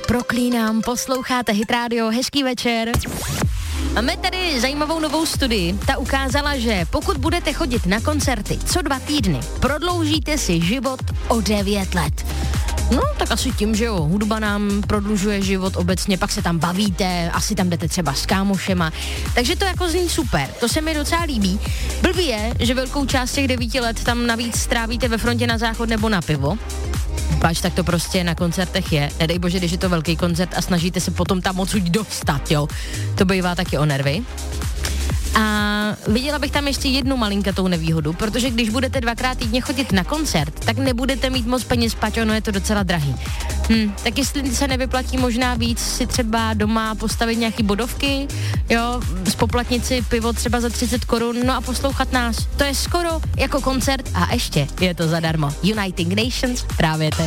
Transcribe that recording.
proklínám, posloucháte Hit Radio, hezký večer. Máme tady zajímavou novou studii. Ta ukázala, že pokud budete chodit na koncerty co 2 týdny, prodloužíte si život o 9 let. No, tak asi tím, že jo, hudba nám prodlužuje život obecně, pak se tam bavíte, asi tam jdete třeba s kámošema, takže to jako zní super, to se mi docela líbí. Blbý je, že velkou část těch 9 let tam navíc strávíte ve frontě na záchod nebo na pivo. Páč, tak to prostě na koncertech je. Nedej bože, když je to velký koncert a snažíte se potom tam odsud dostat, jo. To bývá taky o nervy. A viděla bych tam ještě jednu malinkatou nevýhodu, protože když budete 2krát týdně chodit na koncert, tak nebudete mít moc peněz, pač ono je to docela drahý. Tak jestli se nevyplatí možná víc si třeba doma postavit nějaký bodovky, jo, spoplatnit si pivo třeba za 30 korun, no a poslouchat nás. To je skoro jako koncert a ještě je to zadarmo. Uniting Nations právě teď.